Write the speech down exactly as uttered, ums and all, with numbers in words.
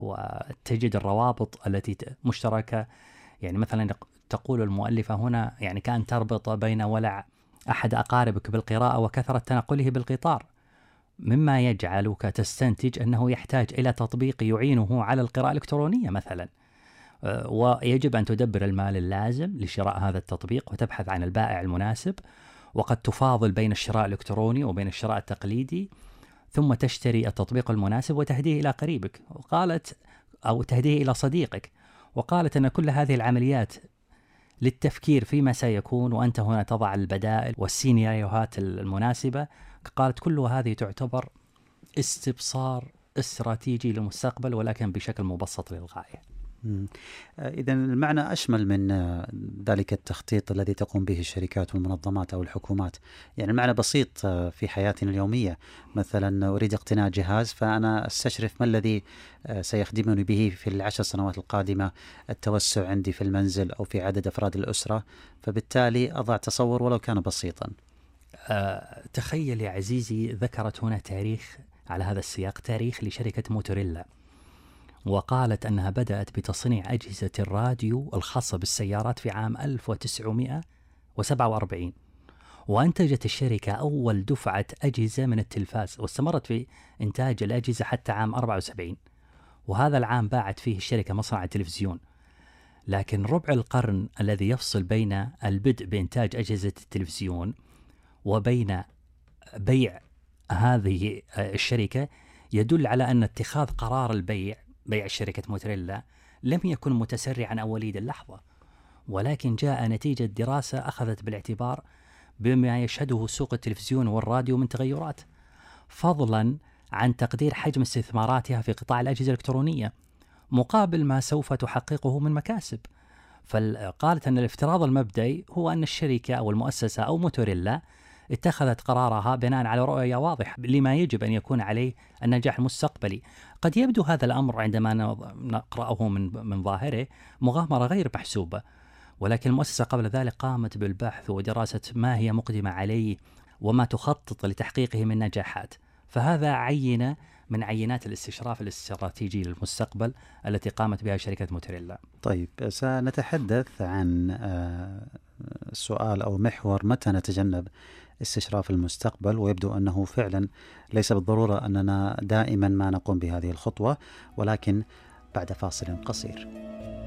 وتجد الروابط التي ت- مشتركة. يعني مثلا يق- تقول المؤلفة هنا يعني كأن تربط بين ولع أحد أقاربك بالقراءة وكثرة تنقله بالقطار، مما يجعلك تستنتج أنه يحتاج إلى تطبيق يعينه على القراءة الإلكترونية مثلا. أه، ويجب أن تدبر المال اللازم لشراء هذا التطبيق وتبحث عن البائع المناسب، وقد تفاضل بين الشراء الإلكتروني وبين الشراء التقليدي، ثم تشتري التطبيق المناسب وتهديه إلى قريبك. وقالت أو تهديه إلى صديقك. وقالت أن كل هذه العمليات للتفكير فيما سيكون، وأنت هنا تضع البدائل والسيناريوهات المناسبة. قالت كل هذه تعتبر استبصار استراتيجي للمستقبل، ولكن بشكل مبسط للغاية. إذا المعنى أشمل من آه، ذلك التخطيط الذي تقوم به الشركات والمنظمات أو الحكومات. يعني المعنى بسيط آه، في حياتنا اليومية. مثلا أريد اقتناء جهاز، فأنا أستشرف ما الذي آه، سيخدمني به في العشر سنوات القادمة، التوسع عندي في المنزل أو في عدد أفراد الأسرة، فبالتالي أضع تصور ولو كان بسيطا. أه تخيل يا عزيزي، ذكرت هنا تاريخ على هذا السياق، تاريخ لشركة موتوريلا، وقالت أنها بدأت بتصنيع أجهزة الراديو الخاصة بالسيارات في عام ألف وتسعمائة وسبعة وأربعين، وأنتجت الشركة أول دفعة أجهزة من التلفاز، واستمرت في إنتاج الأجهزة حتى عام أربعة وسبعين، وهذا العام باعت فيه الشركة مصنع التلفزيون. لكن ربع القرن الذي يفصل بين البدء بإنتاج أجهزة التلفزيون وبين بيع هذه الشركة يدل على أن اتخاذ قرار البيع بيع شركة موتوريلا لم يكن متسرعا أو وليد اللحظة، ولكن جاء نتيجة دراسة أخذت بالاعتبار بما يشهده سوق التلفزيون والراديو من تغيرات، فضلا عن تقدير حجم استثماراتها في قطاع الأجهزة الإلكترونية مقابل ما سوف تحققه من مكاسب. فقالت أن الافتراض المبدئي هو أن الشركة أو المؤسسة أو موتوريلا اتخذت قرارها بناء على رؤية واضحة لما يجب أن يكون عليه النجاح المستقبلي. قد يبدو هذا الأمر عندما نقرأه من من ظاهره مغامرة غير محسوبة، ولكن المؤسسة قبل ذلك قامت بالبحث ودراسة ما هي مقدمة عليه وما تخطط لتحقيقه من نجاحات. فهذا عينة من عينات الاستشراف الاستراتيجي للمستقبل التي قامت بها شركة موتوريلا. طيب، سنتحدث عن آه، سؤال أو محور: متى نتجنب استشراف المستقبل؟ ويبدو أنه فعلا ليس بالضرورة أننا دائما ما نقوم بهذه الخطوة، ولكن بعد فاصل قصير.